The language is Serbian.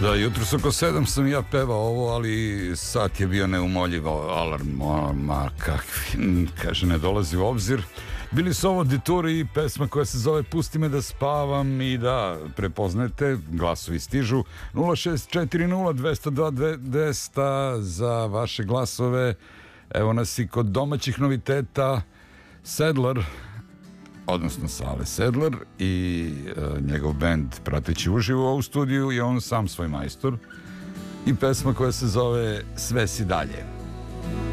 Da, jutro oko 7 sam ja pevao ovo, ali sat je bio neumoljivo, alarm, ma kakvi, kaže, ne dolazi u obzir. Bili su ovo Deturi i pesma koja se zove Pusti me da spavam i da prepoznajte, glasovi stižu 0640 202 200 za vaše glasove. Evo nas i kod domaćih noviteta. Sedler, odnosno Sale Sedler i njegov bend prateći uživo u studiju i on sam svoj majstor i pesma koja se zove Sve si dalje.